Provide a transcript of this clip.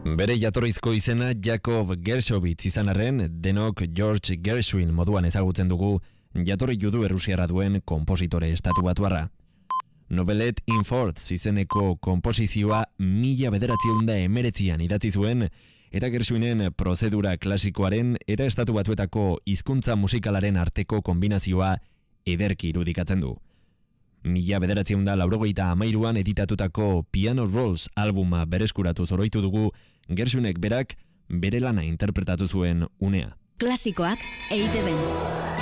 Bere jatorrizko izena Jakob Gershowitz izan arren, denok George Gershwin moduan ezagutzen dugu jatorri judu errusiarra duen konpositore estatubatuarra. Novelet in Fourths izeneko konposizioa 1919an idatzi zuen, eta Gershwinen prozedura klasikoaren eta estatu batuetako hizkuntza musikalaren arteko kombinazioa ederki irudikatzen du. 1993an editatutako Piano Rolls albuma bereskuratu zoroitu dugu Gershwinek berak bere lana interpretatu zuen unea. Klasikoak EITB.